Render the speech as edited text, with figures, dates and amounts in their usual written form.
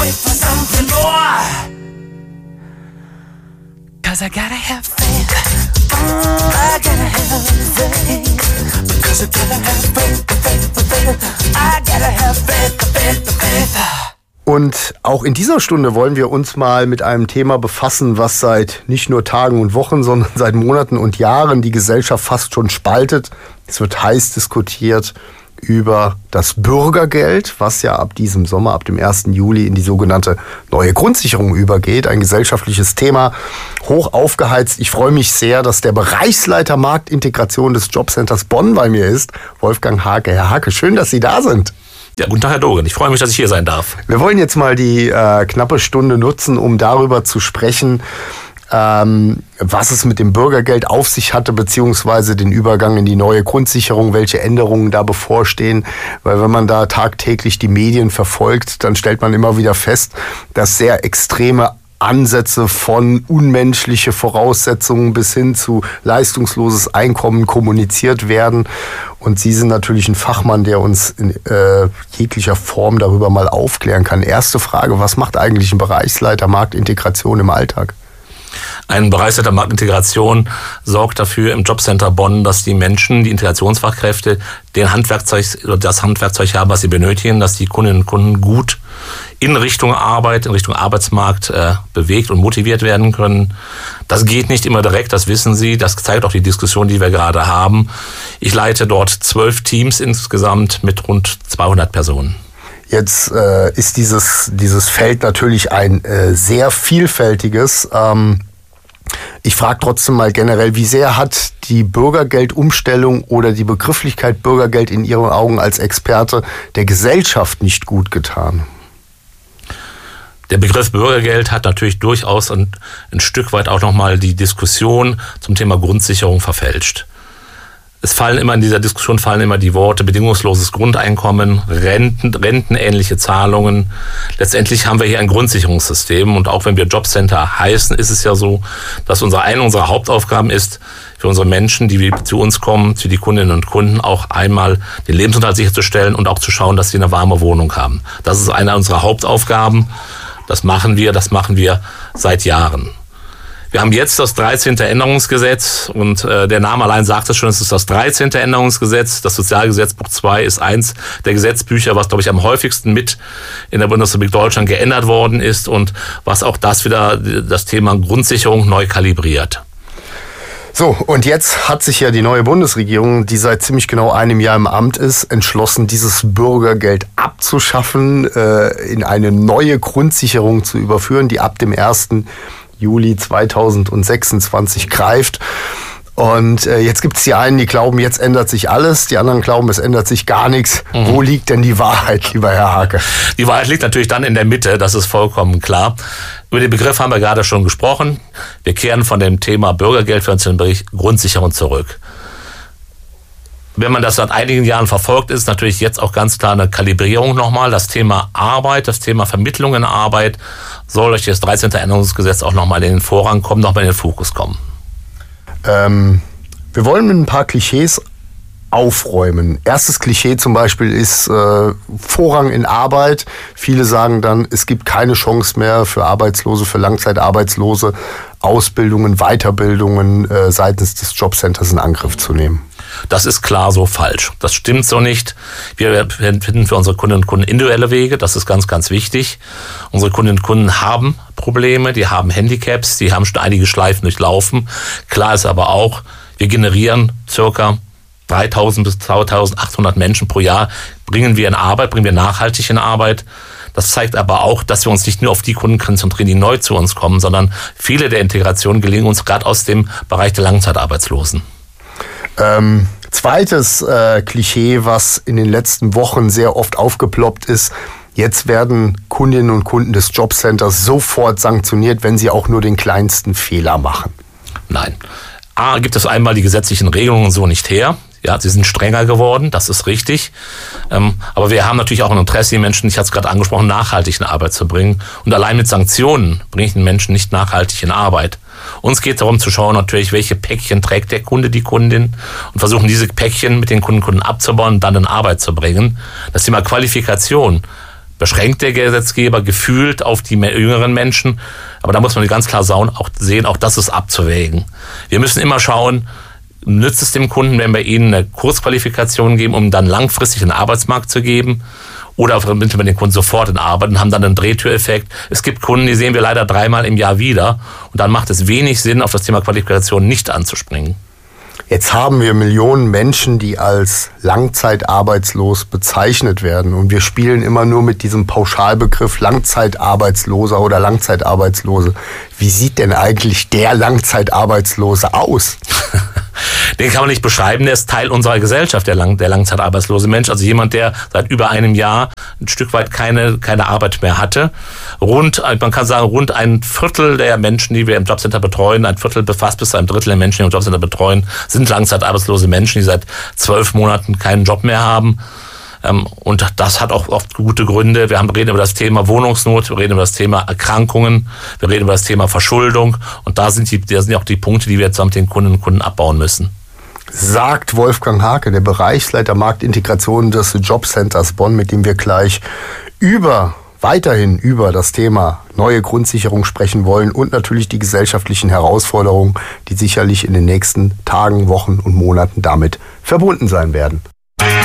wait for something more. 'Cause I gotta have faith. I gotta have faith. Because I gotta have faith, faith. I gotta have faith, faith. Und auch in dieser Stunde wollen wir uns mal mit einem Thema befassen, was seit nicht nur Tagen und Wochen, sondern seit Monaten und Jahren die Gesellschaft fast schon spaltet. Es wird heiß diskutiert über das Bürgergeld, was ja ab diesem Sommer, ab dem 1. Juli in die sogenannte neue Grundsicherung übergeht. Ein gesellschaftliches Thema, hoch aufgeheizt. Ich freue mich sehr, dass der Bereichsleiter Marktintegration des Jobcenters Bonn bei mir ist, Wolfgang Hake. Herr Hake, schön, dass Sie da sind. Ja, guten Tag, Herr Dogen. Ich freue mich, dass ich hier sein darf. Wir wollen jetzt mal die knappe Stunde nutzen, um darüber zu sprechen, was es mit dem Bürgergeld auf sich hatte, beziehungsweise den Übergang in die neue Grundsicherung, welche Änderungen da bevorstehen. Weil wenn man da tagtäglich die Medien verfolgt, dann stellt man immer wieder fest, dass sehr extreme Ansätze von unmenschliche Voraussetzungen bis hin zu leistungsloses Einkommen kommuniziert werden. Und Sie sind natürlich ein Fachmann, der uns in jeglicher Form darüber mal aufklären kann. Erste Frage, was macht eigentlich ein Bereichsleiter Marktintegration im Alltag? Ein Bereichsleiter Marktintegration sorgt dafür im Jobcenter Bonn, dass die Menschen, die Integrationsfachkräfte, das Handwerkzeug haben, was sie benötigen, dass die Kundinnen und Kunden gut in Richtung Arbeit, in Richtung Arbeitsmarkt bewegt und motiviert werden können. Das geht nicht immer direkt, das wissen Sie. Das zeigt auch die Diskussion, die wir gerade haben. Ich leite dort 12 Teams insgesamt mit rund 200 Personen. Jetzt ist dieses Feld natürlich ein sehr vielfältiges. Ich frage trotzdem mal generell, wie sehr hat die Bürgergeldumstellung oder die Begrifflichkeit Bürgergeld in Ihren Augen als Experte der Gesellschaft nicht gut getan? Der Begriff Bürgergeld hat natürlich durchaus ein Stück weit auch nochmal die Diskussion zum Thema Grundsicherung verfälscht. In dieser Diskussion fallen immer die Worte bedingungsloses Grundeinkommen, rentenähnliche Zahlungen. Letztendlich haben wir hier ein Grundsicherungssystem und auch wenn wir Jobcenter heißen, ist es ja so, dass eine unserer Hauptaufgaben ist, für unsere Menschen, die zu uns kommen, für die Kundinnen und Kunden auch einmal den Lebensunterhalt sicherzustellen und auch zu schauen, dass sie eine warme Wohnung haben. Das ist eine unserer Hauptaufgaben. Das machen wir seit Jahren. Wir haben jetzt das 13. Änderungsgesetz und der Name allein sagt es schon, es ist das 13. Änderungsgesetz. Das Sozialgesetzbuch 2 ist eins der Gesetzbücher, was, glaube ich, am häufigsten mit in der Bundesrepublik Deutschland geändert worden ist und was auch das wieder das Thema Grundsicherung neu kalibriert. So, und jetzt hat sich ja die neue Bundesregierung, die seit ziemlich genau einem Jahr im Amt ist, entschlossen, dieses Bürgergeld abzuschaffen, in eine neue Grundsicherung zu überführen, die ab dem 1. Juli 2026 greift. Und jetzt gibt es die einen, die glauben, jetzt ändert sich alles. Die anderen glauben, es ändert sich gar nichts. Wo liegt denn die Wahrheit, lieber Herr Hake? Die Wahrheit liegt natürlich dann in der Mitte, das ist vollkommen klar. Über den Begriff haben wir gerade schon gesprochen. Wir kehren von dem Thema Bürgergeld für uns den Bericht Grundsicherung zurück. Wenn man das seit einigen Jahren verfolgt, ist natürlich jetzt auch ganz klar eine Kalibrierung nochmal. Das Thema Arbeit, das Thema Vermittlung in Arbeit soll durch das 13. Änderungsgesetz auch nochmal in den Vorrang kommen, nochmal in den Fokus kommen. Wir wollen mit ein paar Klischees aufräumen. Erstes Klischee zum Beispiel ist Vorrang in Arbeit. Viele sagen dann, es gibt keine Chance mehr für Arbeitslose, für Langzeitarbeitslose, Ausbildungen, Weiterbildungen seitens des Jobcenters in Angriff zu nehmen. Das ist klar so falsch. Das stimmt so nicht. Wir finden für unsere Kundinnen und Kunden individuelle Wege. Das ist ganz, ganz wichtig. Unsere Kundinnen und Kunden haben Probleme, die haben Handicaps, die haben schon einige Schleifen durchlaufen. Klar ist aber auch, wir generieren circa 3.000 bis 2.800 Menschen pro Jahr, bringen wir nachhaltig in Arbeit. Das zeigt aber auch, dass wir uns nicht nur auf die Kunden konzentrieren, die neu zu uns kommen, sondern viele der Integrationen gelingen uns gerade aus dem Bereich der Langzeitarbeitslosen. Zweites Klischee, was in den letzten Wochen sehr oft aufgeploppt ist, jetzt werden Kundinnen und Kunden des Jobcenters sofort sanktioniert, wenn sie auch nur den kleinsten Fehler machen. Nein. A, gibt es einmal die gesetzlichen Regelungen so nicht her. Ja, sie sind strenger geworden, das ist richtig. Aber wir haben natürlich auch ein Interesse, die Menschen, ich hatte es gerade angesprochen, nachhaltig in Arbeit zu bringen. Und allein mit Sanktionen bringe ich den Menschen nicht nachhaltig in Arbeit. Uns geht es darum zu schauen natürlich, welche Päckchen trägt der Kunde, die Kundin und versuchen diese Päckchen mit den Kunden abzubauen und dann in Arbeit zu bringen. Das Thema Qualifikation beschränkt der Gesetzgeber gefühlt auf die jüngeren Menschen. Aber da muss man ganz klar auch sehen, auch das ist abzuwägen. Wir müssen immer schauen, nützt es dem Kunden, wenn wir ihnen eine Kurzqualifikation geben, um dann langfristig in den Arbeitsmarkt zu geben? Oder vermitteln wir den Kunden sofort in Arbeit und haben dann einen Drehtüreffekt. Es gibt Kunden, die sehen wir leider 3-mal im Jahr wieder. Und dann macht es wenig Sinn, auf das Thema Qualifikation nicht anzuspringen. Jetzt haben wir Millionen Menschen, die als langzeitarbeitslos bezeichnet werden. Und wir spielen immer nur mit diesem Pauschalbegriff Langzeitarbeitsloser oder Langzeitarbeitslose. Wie sieht denn eigentlich der Langzeitarbeitslose aus? Den kann man nicht beschreiben, der ist Teil unserer Gesellschaft, der langzeitarbeitslose Mensch. Also jemand, der seit über einem Jahr ein Stück weit keine Arbeit mehr hatte. Man kann sagen, rund ein Viertel der Menschen, die wir im Jobcenter betreuen, ein Viertel befasst bis zu einem Drittel der Menschen, die wir im Jobcenter betreuen, sind langzeitarbeitslose Menschen, die seit 12 Monaten keinen Job mehr haben. Und das hat auch oft gute Gründe. Wir reden über das Thema Wohnungsnot, wir reden über das Thema Erkrankungen, wir reden über das Thema Verschuldung. Und da sind auch die Punkte, die wir jetzt mit den Kundinnen und Kunden abbauen müssen. Sagt Wolfgang Hake, der Bereichsleiter Marktintegration des Jobcenters Bonn, mit dem wir gleich weiterhin über das Thema neue Grundsicherung sprechen wollen und natürlich die gesellschaftlichen Herausforderungen, die sicherlich in den nächsten Tagen, Wochen und Monaten damit verbunden sein werden.